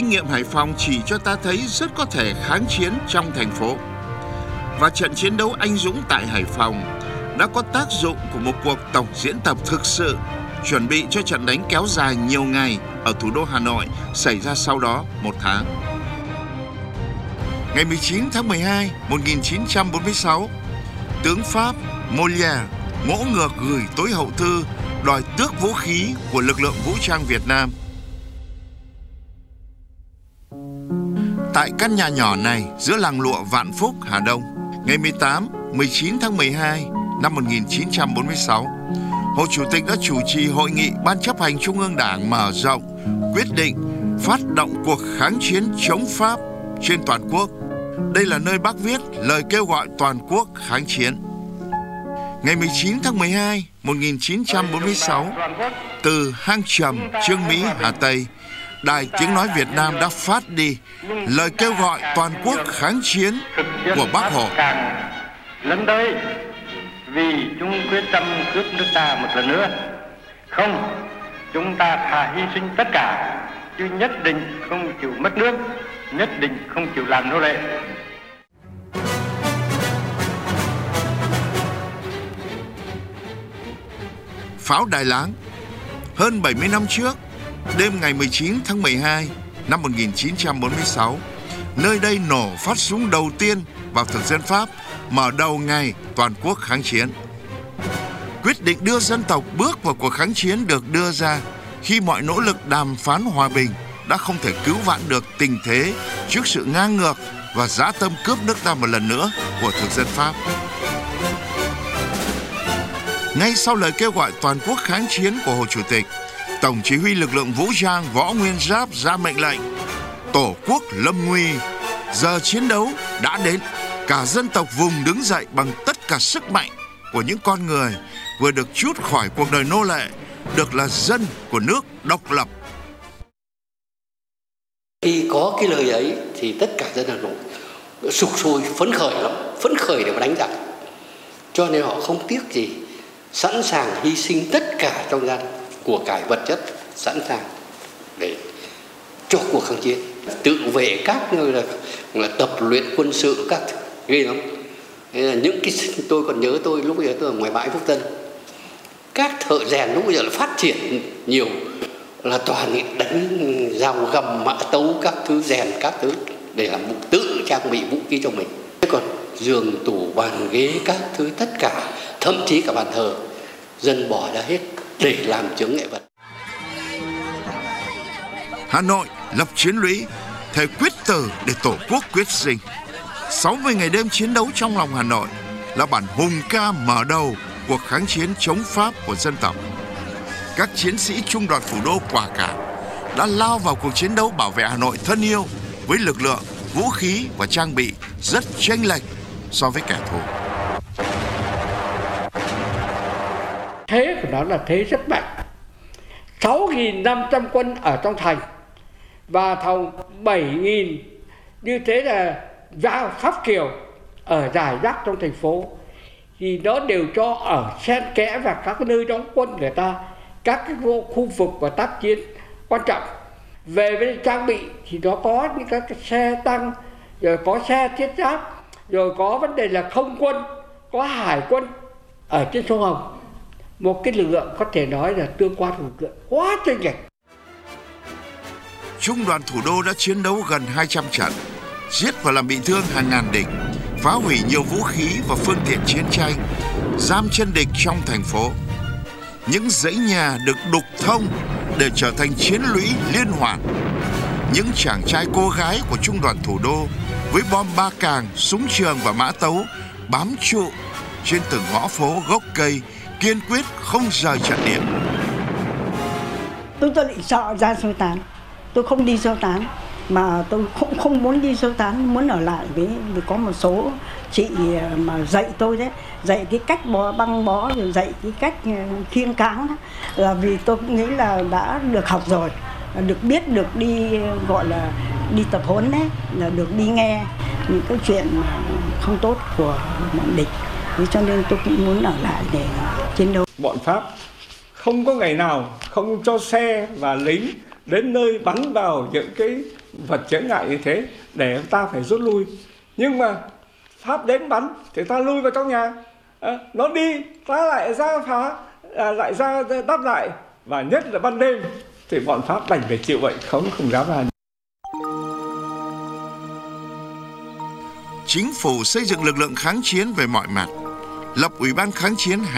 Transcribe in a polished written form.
kinh nghiệm Hải Phòng chỉ cho ta thấy rất có thể kháng chiến trong thành phố. Và trận chiến đấu anh dũng tại Hải Phòng đã có tác dụng của một cuộc tổng diễn tập thực sự, chuẩn bị cho trận đánh kéo dài nhiều ngày ở thủ đô Hà Nội xảy ra sau đó một tháng. Ngày 19 tháng 12, 1946, tướng Pháp Molière ngỗ ngược gửi tối hậu thư đòi tước vũ khí của lực lượng vũ trang Việt Nam. Tại căn nhà nhỏ này giữa làng lụa Vạn Phúc, Hà Đông, ngày 18, 19 tháng 12 năm 1946, Hồ Chủ tịch đã chủ trì hội nghị Ban chấp hành Trung ương Đảng mở rộng, quyết định phát động cuộc kháng chiến chống Pháp trên toàn quốc. Đây là nơi Bác viết lời kêu gọi toàn quốc kháng chiến. Ngày 19 tháng 12, 1946, từ hang Trầm, Chương Mỹ, Hà Tây, Đài Tiếng Nói Việt Nam đã phát đi lời kêu gọi toàn quốc kháng chiến của Bác Hồ. Lần đây, vì chúng quyết tâm cướp nước ta một lần nữa. Không, chúng ta thà hy sinh tất cả, chứ nhất định không chịu mất nước, nhất định không chịu làm nô lệ. Pháo Đài Láng. Hơn 70 năm trước, đêm ngày 19 tháng 12 năm 1946, nơi đây nổ phát súng đầu tiên vào thực dân Pháp, mở đầu ngày toàn quốc kháng chiến. Quyết định đưa dân tộc bước vào cuộc kháng chiến được đưa ra khi mọi nỗ lực đàm phán hòa bình đã không thể cứu vãn được tình thế trước sự ngang ngược và dã tâm cướp nước ta một lần nữa của thực dân Pháp. Ngay sau lời kêu gọi toàn quốc kháng chiến của Hồ Chủ tịch, Tổng chỉ huy lực lượng vũ trang Võ Nguyên Giáp ra mệnh lệnh: Tổ quốc lâm nguy, giờ chiến đấu đã đến. Cả dân tộc vùng đứng dậy bằng tất cả sức mạnh của những con người vừa được trút khỏi cuộc đời nô lệ, được là dân của nước độc lập. Khi có cái lời ấy thì tất cả dân Hà Nội sục sôi, phấn khởi lắm, phấn khởi để mà đánh giặc. Cho nên họ không tiếc gì, sẵn sàng hy sinh tất cả trong gia đình, của cải vật chất, sẵn sàng để cho cuộc kháng chiến, tự vệ các nơi là tập luyện quân sự các thứ, ghê lắm. Thế là những cái tôi còn nhớ lúc bây giờ tôi ở ngoài bãi Phúc Tân, các thợ rèn lúc bây giờ là phát triển nhiều, là toàn đánh dao găm mã tấu các thứ, rèn các thứ để làm tự trang bị vũ khí cho mình. Thế còn giường tủ bàn ghế các thứ tất cả, thậm chí cả bàn thờ dân bỏ ra hết để làm chướng ngại vật. Hà Nội lập chiến lũy, thề quyết tử để Tổ quốc quyết sinh. 60 ngày đêm chiến đấu trong lòng Hà Nội là bản hùng ca mở đầu cuộc kháng chiến chống Pháp của dân tộc. Các chiến sĩ Trung đoàn Thủ đô quả cảm đã lao vào cuộc chiến đấu bảo vệ Hà Nội thân yêu với lực lượng, vũ khí và trang bị rất chênh lệch so với kẻ thù. Thế của nó là thế rất mạnh. 6.500 quân ở trong thành và thòng 7.000 như thế là dao pháp kiều ở rải rác trong thành phố, thì nó đều cho ở xen kẽ và các nơi đóng quân người ta, các cái khu vực và tác chiến quan trọng. Về với trang bị thì nó có những các cái xe tăng, rồi có xe thiết giáp, rồi có vấn đề là không quân, có hải quân ở trên sông Hồng. Một cái lực lượng có thể nói là tương quan lực lượng quá chênh lệch. Trung đoàn Thủ đô đã chiến đấu gần 200 trận, giết và làm bị thương hàng ngàn địch, phá hủy nhiều vũ khí và phương tiện chiến tranh, giam chân địch trong thành phố. Những dãy nhà được đục thông để trở thành chiến lũy liên hoàn. Những chàng trai cô gái của Trung đoàn Thủ đô với bom ba càng, súng trường và mã tấu bám trụ trên từng ngõ phố gốc cây, kiên quyết không rời trận địa. Tôi lại sợ ra sơ tán. Tôi không đi sơ tán, mà tôi không muốn đi sơ tán, muốn ở lại vì có một số chị mà dạy tôi đấy, dạy cái cách băng bó, rồi dạy cái cách khiêng cáng đó, là vì tôi nghĩ là đã được học rồi, được biết, được đi gọi là đi tập huấn đấy, là được đi nghe những cái chuyện không tốt của bọn địch. Thế cho nên tôi cũng muốn ở lại để chiến đấu. Bọn Pháp không có ngày nào không cho xe và lính đến nơi bắn vào những cái vật chướng ngại như thế để ta phải rút lui. Nhưng mà Pháp đến bắn thì ta lui vào trong nhà, nó đi ta lại ra phá, lại ra đáp lại, và nhất là ban đêm thì bọn Pháp đành phải chịu vậy, không dám ra. Chính phủ xây dựng lực lượng kháng chiến về mọi mặt, lập Ủy ban kháng chiến